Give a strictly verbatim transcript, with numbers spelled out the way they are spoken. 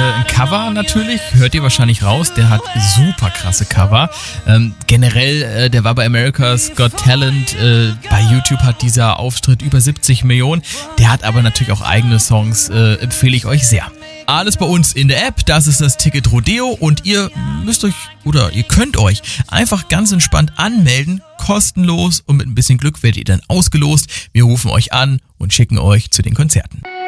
ein Cover natürlich, hört ihr wahrscheinlich raus, der hat super krasse Cover. Ähm, generell, äh, der war bei America's Got Talent, äh, bei YouTube hat dieser Auftritt über siebzig Millionen, der hat aber natürlich auch eigene Songs, äh, empfehle ich euch sehr. Alles bei uns in der App, das ist das Ticket Rodeo und ihr müsst euch oder ihr könnt euch einfach ganz entspannt anmelden, kostenlos und mit ein bisschen Glück werdet ihr dann ausgelost. Wir rufen euch an und schicken euch zu den Konzerten.